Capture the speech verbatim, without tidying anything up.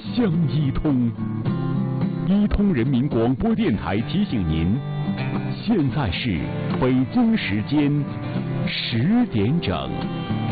相一通。一通人民广播电台提醒您，现在是北京时间十点整。